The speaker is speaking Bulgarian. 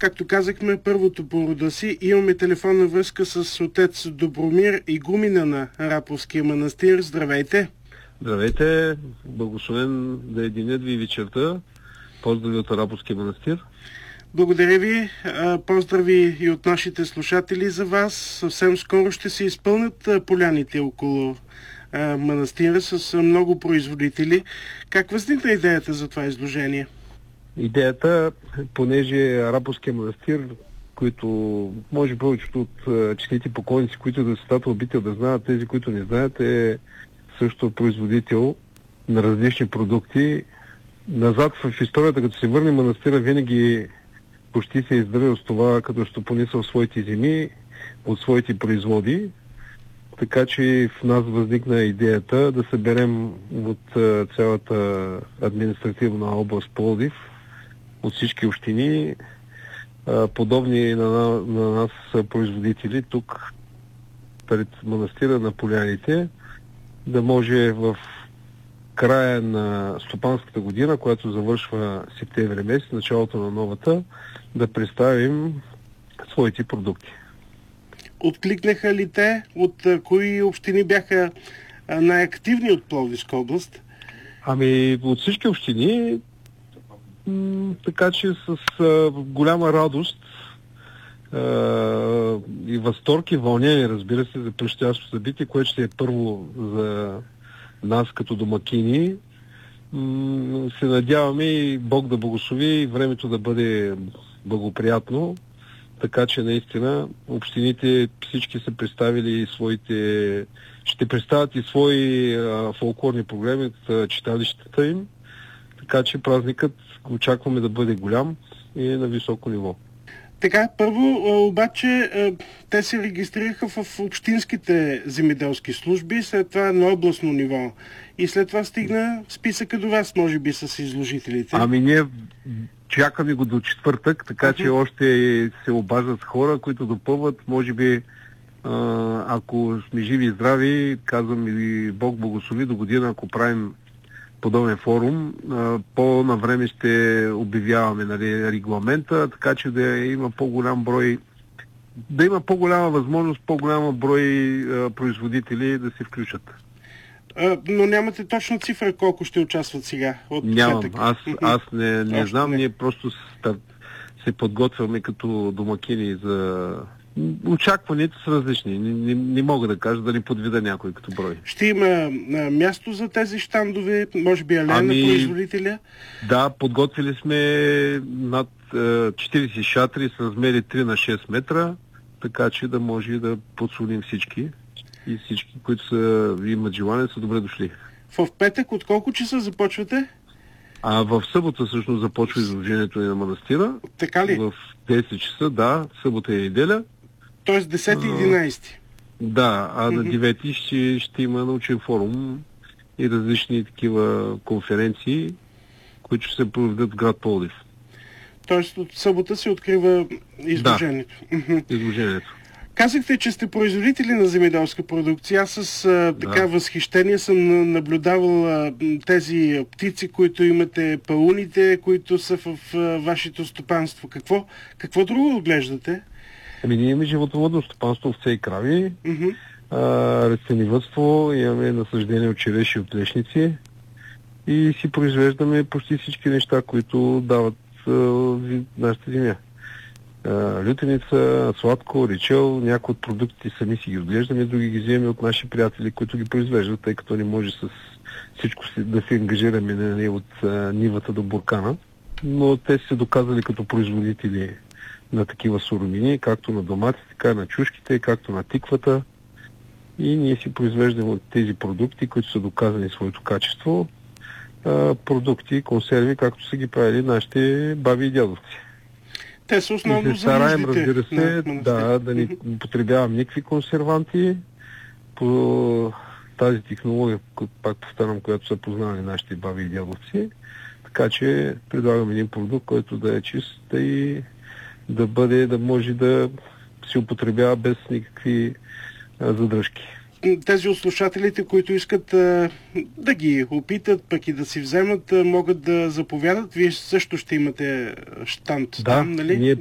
както казахме, първото по рода си. Имаме телефонна връзка с отец Добромир Игумина на Раповския манастир. Здравейте! Здравейте! Благословен да е денят ви вечерта. Поздрави от Раповския манастир. Благодаря ви. Поздрави и от нашите слушатели за вас. Съвсем скоро ще се изпълнят поляните около манастира с много производители. Как възникна идеята за това изложение? Идеята, понеже Раповския манастир, които може повечето от четите покойници, които да са обител да знаят, тези, които не знаят, е също производител на различни продукти. Назад в историята, като се върне манастира, винаги почти се е издържал с това, като стопанисал своите земи от своите производи. Така че в нас възникна идеята да съберем от цялата административна област Пловдив, от всички общини, подобни на нас производители тук пред манастира на Поляните, да може в края на стопанската година, която завършва септември месец, началото на новата, да представим своите продукти. Откликнаха ли те? От кои общини бяха най-активни от Пловдивска област? Ами от всички общини, така че с голяма радост и възторг и вълнение, разбира се, за предстоящото събитие, което ще е първо за нас като домакини. Се надяваме и Бог да благослови и времето да бъде благоприятно, така че наистина общините всички са представили своите, ще представят и свои фолклорни програми от читалищата им, така че празникът очакваме да бъде голям и на високо ниво. Така, първо обаче те се регистрираха в общинските земеделски служби, след това на областно ниво. И след това стигна списъка до вас, може би, с изложителите. Ами ние чакаме го до четвъртък, така че още се обаждат хора, които допълват. Може би, ако сме живи и здрави, казвам и Бог благослови до година, ако правим подобен форум, по-навреме ще обявяваме, нали, регламента, така че да има по-голям брой, да има по-голяма възможност, по-голяма брой производители да се включат. Но нямате точна цифра колко ще участват сега? Нямам. Аз не знам. Ние просто се подготвяме като домакини за... Очакваните са различни. Не мога да кажа, да не подведа някой като брой. Ще има място за тези щандове, може би алея на производителя? Да, подготвили сме над 40 шатри с размери 3 на 6 метра, така че да може да подсолим всички. И всички, които имат желание, са добре дошли. В петък от колко часа започвате? В събота всъщност започва изложението ни на манастира. Така ли? В 10 часа, да, събота и неделя. Тоест 10 и 11. Да, а на 9 ще има научен форум и различни такива конференции, които ще се проведат в град Пловдив. Тоест от събота се открива изложението. Да, изложението. Казахте, че сте производители на земеделска продукция. Аз с възхищение съм наблюдавал тези птици, които имате, пауните, които са в вашето стопанство. Какво друго отглеждате? Ами ние имаме животновъдно стопанство, овце и крави, растениевъдство, имаме насъждение от череши и от лешници и си произвеждаме почти всички неща, които дават нашата земя. Лютеница, сладко, речел, някои от продуктите сами си ги отглеждаме, други ги вземем от наши приятели, които ги произвеждат, тъй като не може с всичко да се ангажираме от нивата до буркана. Но те са се доказали като производители на такива суровини, както на доматите, така и на чушките, както на тиквата. И ние си произвеждаме от тези продукти, които са доказани своето качество, продукти, консерви, както са ги правили нашите баби и дядовци. Те са основно и се стараем, за нуждите. Разбира се, да не потребявам никакви консерванти по тази технология, пак повтарям, която са познали нашите баби и дядовци. Така че предлагам един продукт, който да е чист и да може да се употребява без никакви задръжки. Тези от слушателите, които искат да ги опитат, пък и да си вземат, могат да заповядат. Вие също ще имате щанд там, нали? Ние